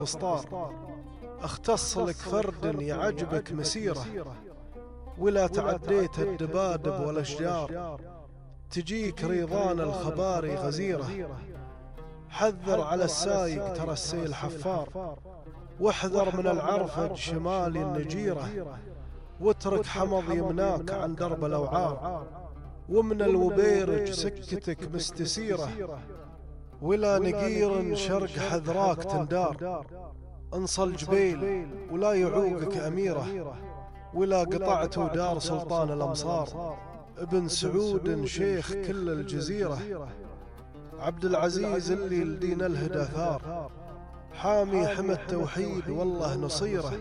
البسطار، اختص لك فرد يعجبك مسيره، ولا تعديت الدبادب والاشجار، تجيك ريضان الخباري غزيره. حذر على السايق ترى السيل حفار، واحذر من العرفج شمالي النجيره، واترك حمض يمناك عن درب الأوعار، ومن الوبيرج سكتك مستسيرة، ولا نقير شرق حذراك تندار. انصى الجبيل ولا يعوقك أميرة، ولا قطعت دار سلطان الأمصار، ابن سعود شيخ كل الجزيرة. عبد العزيز اللي لدين الهدى ثار، حامي حمى التوحيد والله نصيره.